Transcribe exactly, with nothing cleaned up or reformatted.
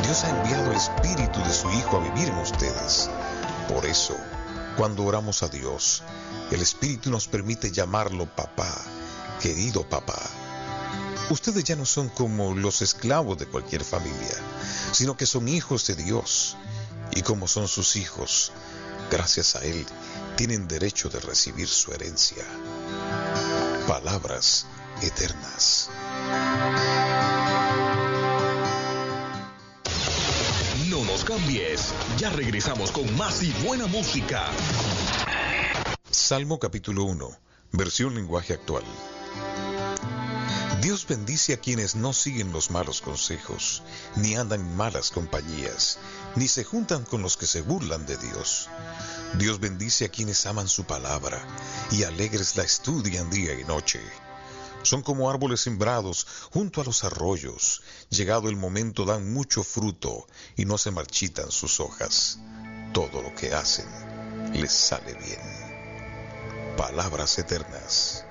Dios ha enviado el Espíritu de su Hijo a vivir en ustedes. Por eso, cuando oramos a Dios, el Espíritu nos permite llamarlo papá, querido papá. Ustedes ya no son como los esclavos de cualquier familia, sino que son hijos de Dios. Y como son sus hijos, gracias a Él, tienen derecho de recibir su herencia. Palabras eternas. No nos cambies, ya regresamos con más y buena música. Salmo capítulo uno, versión lenguaje actual. Dios bendice a quienes no siguen los malos consejos, ni andan en malas compañías, ni se juntan con los que se burlan de Dios. Dios bendice a quienes aman su palabra, y alegres la estudian día y noche. Son como árboles sembrados junto a los arroyos. Llegado el momento dan mucho fruto, y no se marchitan sus hojas. Todo lo que hacen les sale bien. Palabras eternas.